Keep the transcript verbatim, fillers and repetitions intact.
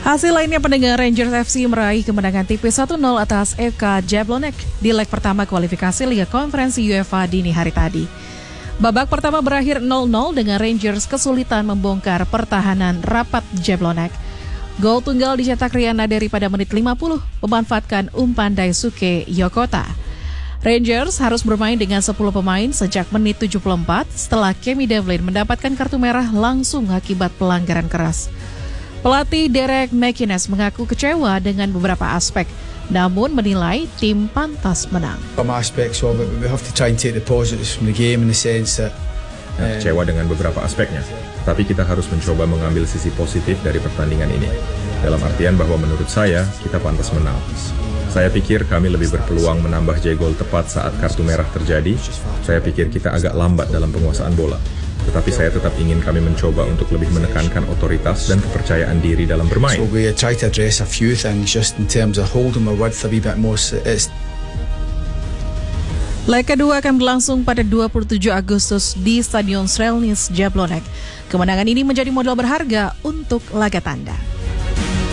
Hasil lainnya pendengar, Rangers F C meraih kemenangan tipis satu nol atas F K Jablonec di leg pertama kualifikasi Liga Konferensi UEFA dini hari tadi. Babak pertama berakhir nol nol dengan Rangers kesulitan membongkar pertahanan rapat Jablonec. Gol tunggal dicetak Rian Naderi pada menit lima puluh, memanfaatkan umpan Daisuke Yokota. Rangers harus bermain dengan sepuluh pemain sejak menit tujuh puluh empat setelah Kemi Devlin mendapatkan kartu merah langsung akibat pelanggaran keras. Pelatih Derek McInnes mengaku kecewa dengan beberapa aspek, namun menilai tim pantas menang. Some aspects of it, but we have to try and take the positives from the game in the sense that Nah, kecewa dengan beberapa aspeknya, tapi kita harus mencoba mengambil sisi positif dari pertandingan ini. Dalam artian bahwa menurut saya, kita pantas menang. Saya pikir kami lebih berpeluang menambah J gol tepat saat kartu merah terjadi. Saya pikir kita agak lambat dalam penguasaan bola. Tetapi saya tetap ingin kami mencoba untuk lebih menekankan otoritas dan kepercayaan diri dalam bermain. So we try to address a few things just in terms of holding my width a wee bit more. It's Leg kedua akan berlangsung pada dua puluh tujuh Agustus di Stadion Strelnice Jablonec. Kemenangan ini menjadi modal berharga untuk laga tanda.